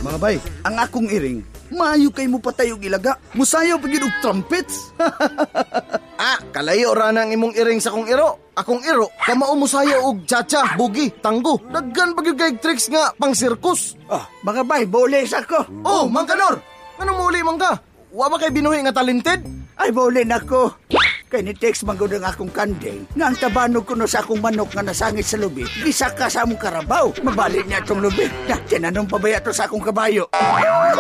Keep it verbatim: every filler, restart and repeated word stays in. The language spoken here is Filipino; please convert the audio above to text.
Mga bay, ang akong iring, maayo kay mo patayog ilaga. Musayaw pag yun og trumpets. Ah, kalayo ra nang imong iring sa kong iro. Akong iro, kamao mo sayo og cha-cha, bugi, tanggo. Daggan pag yung kay tricks nga pang sirkus. Ah, mga bay, boles ako. Oh, Mang Kanor! Anong muli, Mang ka? Wa ba kay binuhi nga talented? Ay, bolen ako. Kay ni text magod ang akong kandeng nga ang tabanog ko no sa akong manok nga nasangit sa lubi. Gisa ka sa among karabaw. Mabalik niya itong lubi. Na, tinanong pa ba to sa akong kabayo?